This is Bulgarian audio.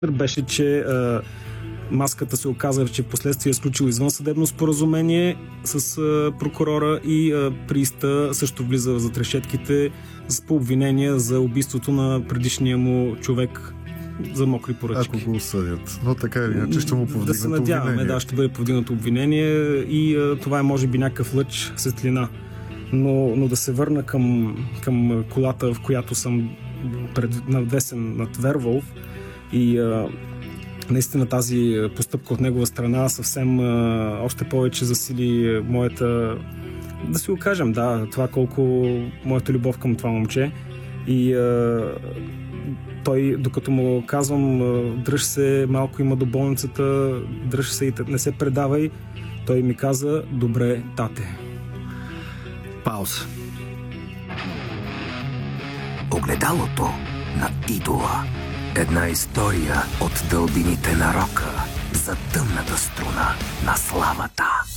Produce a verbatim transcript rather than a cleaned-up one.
беше, че а, Маската се оказа, че в последствие е сключил извънсъдебно споразумение с а, прокурора и а, Приста също влиза за решетките с по обвинения за убийството на предишния му човек за мокри поръчки. Ако го осъдят. Но така или иначе ще му повдигнат да се надяваме, обвинение. да, ще бъде повдигнато обвинение и а, това е може би някакъв лъч светлина. Но, но да се върна към, към колата, в която съм пред, навесен над Верволф и а, наистина тази постъпка от негова страна съвсем а, още повече засили моята, да си го кажем, да, това колко моята любов към това момче и а, той, докато му казвам дръж се, малко има до болницата, дръж се и не се предавай, той ми каза добре, тате. Пауза. Огледалото на идола. Една история от дълбините на рока за тъмната струна на славата.